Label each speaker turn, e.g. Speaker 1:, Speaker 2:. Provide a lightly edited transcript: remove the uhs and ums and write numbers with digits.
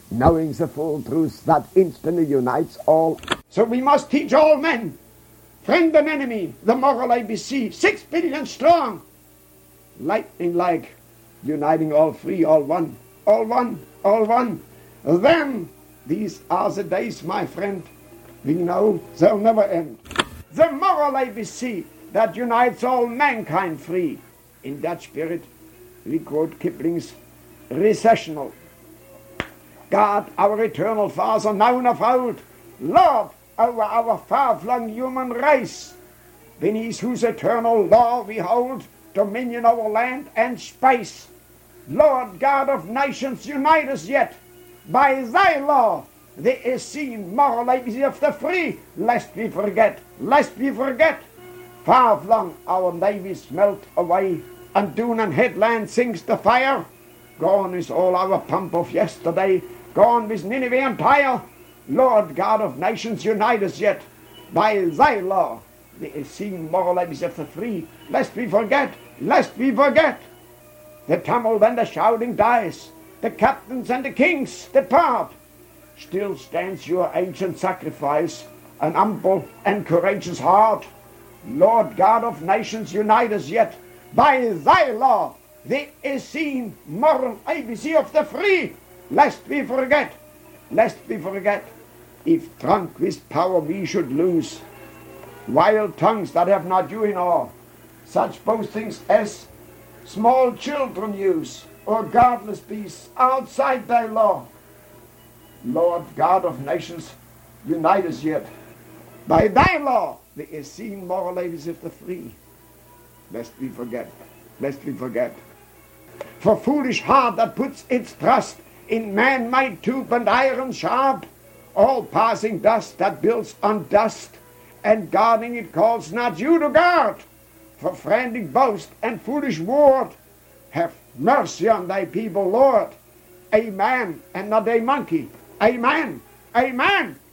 Speaker 1: knowing the full truth that instantly unites all. So we must teach all men, friend and enemy, the moral ABC, 6 billion strong, lightning-like, uniting all three, all one, all one, all one. Then, these are the days, my friend, we know they'll never end. The moral ABC that unites all mankind free. In that spirit, we quote Kipling's Recessional. God, our eternal Father, known of old, Lord over our far-flung human race, beneath whose eternal law we hold dominion over land and space. Lord God of nations, unite us yet by thy law, the Essene moral ABC of the free, lest we forget, far-flung our navies melt away, and dune and headland sinks the fire. Gone is all our pomp of yesterday, gone is Nineveh and Tyre. Lord God of nations, unite us yet by thy law, the Essene moral ABC of the free, lest we forget. The tumult and the shouting dies, the captains and the kings depart. Still stands your ancient sacrifice, an humble and courageous heart. Lord God of nations, unite us yet by thy law, the Essene moral ABC of the free, lest we forget. If drunk with power we should lose, wild tongues that have not you in awe, such boastings as small children use, or godless beasts outside thy law. Lord God of nations, unite us yet by thy law, the Essene moral ABC of the free, lest we forget. For foolish heart that puts its trust in man-made tube and iron sharp, all passing dust that builds on dust, and guarding it calls not you to guard. For frantic boast and foolish word, have mercy on thy people, Lord. A man and not a monkey. Amen.